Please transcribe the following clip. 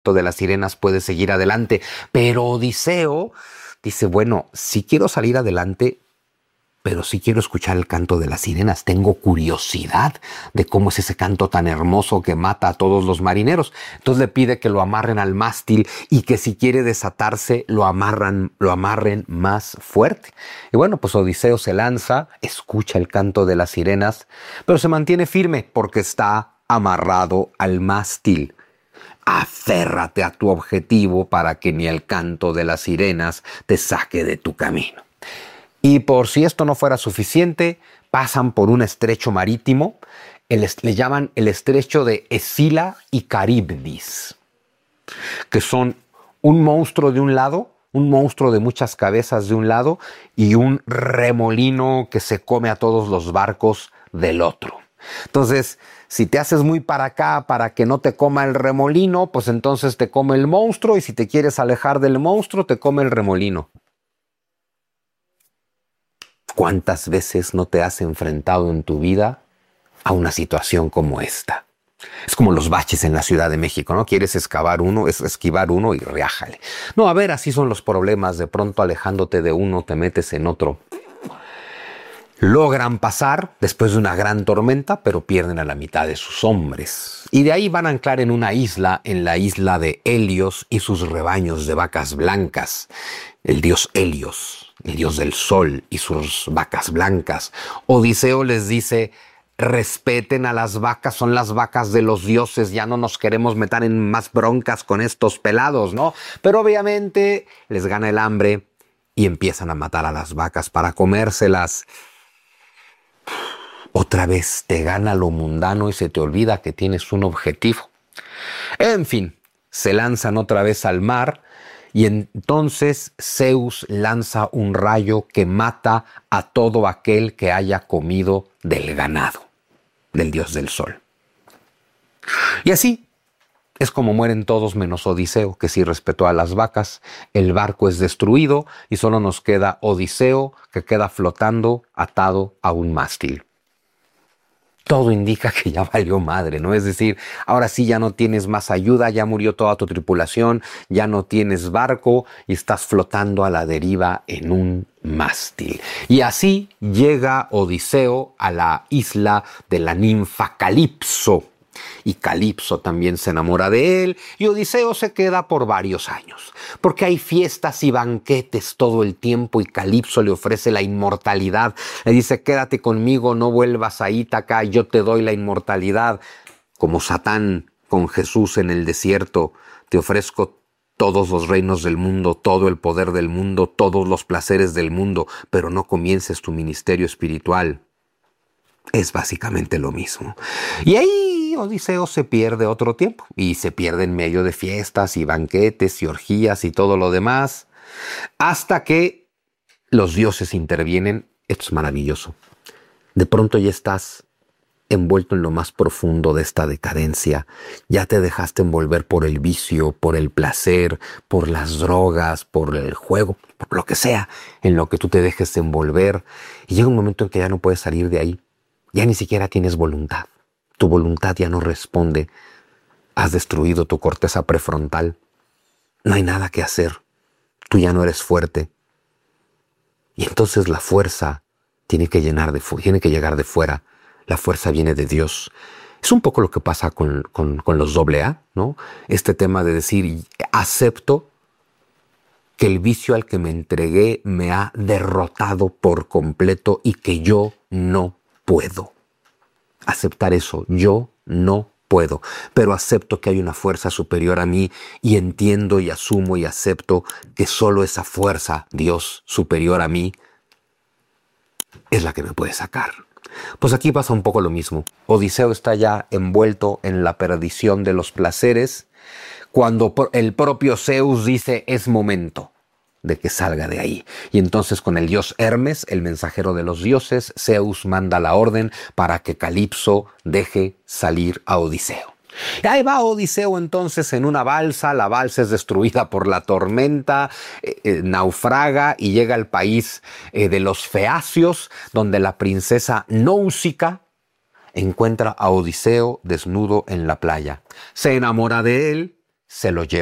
de las sirenas puede seguir adelante. Pero Odiseo dice, bueno, sí quiero salir adelante, pero sí quiero escuchar el canto de las sirenas. Tengo curiosidad de cómo es ese canto tan hermoso que mata a todos los marineros. Entonces le pide que lo amarren al mástil y que si quiere desatarse, lo amarren más fuerte. Y bueno, pues Odiseo se lanza, escucha el canto de las sirenas, pero se mantiene firme porque está amarrado al mástil. Aférrate a tu objetivo para que ni el canto de las sirenas te saque de tu camino. Y por si esto no fuera suficiente, pasan por un estrecho marítimo, le llaman el estrecho de Escila y Caribdis, que son un monstruo de un lado, un monstruo de muchas cabezas de un lado y un remolino que se come a todos los barcos del otro. Entonces, si te haces muy para acá para que no te coma el remolino, pues entonces te come el monstruo, y si te quieres alejar del monstruo, te come el remolino. ¿Cuántas veces no te has enfrentado en tu vida a una situación como esta? Es como los baches en la Ciudad de México, ¿no? Quieres esquivar uno y riájale. No, a ver, así son los problemas. De pronto, alejándote de uno, te metes en otro. Logran pasar después de una gran tormenta, pero pierden a la mitad de sus hombres. Y de ahí van a anclar en una isla, en la isla de Helios y sus rebaños de vacas blancas. El dios Helios, el dios del sol y sus vacas blancas. Odiseo les dice, respeten a las vacas, son las vacas de los dioses, ya no nos queremos meter en más broncas con estos pelados, ¿no? Pero obviamente les gana el hambre y empiezan a matar a las vacas para comérselas. Otra vez te gana lo mundano y se te olvida que tienes un objetivo. En fin, se lanzan otra vez al mar y entonces Zeus lanza un rayo que mata a todo aquel que haya comido del ganado del dios del sol. Y así es como mueren todos menos Odiseo, que sí respetó a las vacas. El barco es destruido y solo nos queda Odiseo, que queda flotando atado a un mástil. Todo indica que ya valió madre, ¿no? Es decir, ahora sí ya no tienes más ayuda, ya murió toda tu tripulación, ya no tienes barco y estás flotando a la deriva en un mástil. Y así llega Odiseo a la isla de la ninfa Calipso. Y Calipso también se enamora de él y Odiseo se queda por varios años, porque hay fiestas y banquetes todo el tiempo y Calipso le ofrece la inmortalidad. Le dice, quédate conmigo, no vuelvas a Ítaca, yo te doy la inmortalidad. Como Satán con Jesús en el desierto, te ofrezco todos los reinos del mundo, todo el poder del mundo, todos los placeres del mundo, pero no comiences tu ministerio espiritual. Es básicamente lo mismo. Y ahí Odiseo se pierde otro tiempo y se pierde en medio de fiestas y banquetes y orgías y todo lo demás, hasta que los dioses intervienen. Esto es maravilloso. De pronto ya estás envuelto en lo más profundo de esta decadencia. Ya te dejaste envolver por el vicio, por el placer, por las drogas, por el juego, por lo que sea, en lo que tú te dejes envolver. Y llega un momento en que ya no puedes salir de ahí. Ya ni siquiera tienes voluntad. Tu voluntad ya no responde. Has destruido tu corteza prefrontal. No hay nada que hacer. Tú ya no eres fuerte. Y entonces la fuerza tiene que llegar de fuera. La fuerza viene de Dios. Es un poco lo que pasa con los AA, ¿no? Este tema de decir, acepto que el vicio al que me entregué me ha derrotado por completo y que yo no puedo. Aceptar eso, yo no puedo, pero acepto que hay una fuerza superior a mí y entiendo y asumo y acepto que solo esa fuerza, Dios superior a mí, es la que me puede sacar. Pues aquí pasa un poco lo mismo. Odiseo está ya envuelto en la perdición de los placeres cuando el propio Zeus dice es momento de que salga de ahí. Y entonces con el dios Hermes, el mensajero de los dioses, Zeus manda la orden para que Calipso deje salir a Odiseo. Y ahí va Odiseo entonces en una balsa, la balsa es destruida por la tormenta, naufraga y llega al país de los feacios, donde la princesa Náusica encuentra a Odiseo desnudo en la playa. Se enamora de él, se lo lleva.